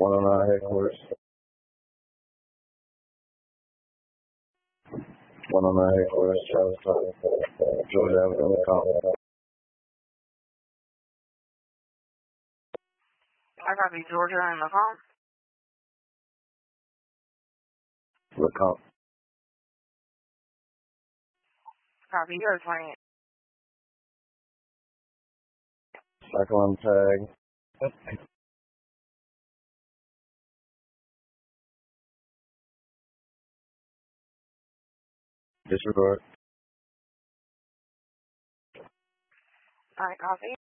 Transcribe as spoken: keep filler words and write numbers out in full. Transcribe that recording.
one oh nine headquarters. one oh nine headquarters, Travis talking. Georgia Avenue, on the call. I copy Georgia in the phone. The call. Copy your twenty. Cyclone tag. Disregard. Alright, copy.